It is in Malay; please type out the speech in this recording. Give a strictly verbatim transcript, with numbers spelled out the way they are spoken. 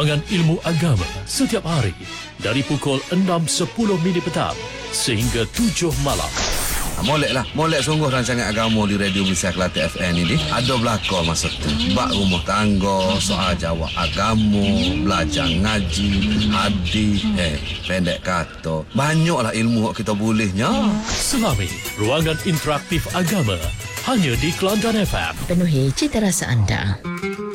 Ruangan Ilmu Agama setiap hari dari pukul enam sepuluh minit petang sehingga tujuh malam. Molek lah, molek sungguh rancangan agama di Radio Malaysia Kelantan F M ini. Ada belakang masa tu. Bak rumah tangga, soal jawab agama, belajar ngaji, hadis, eh, pendek kata. Banyaklah ilmu yang kita bolehnya. Selami Ruangan Interaktif Agama hanya di Kelantan F M. Penuhi cita rasa anda.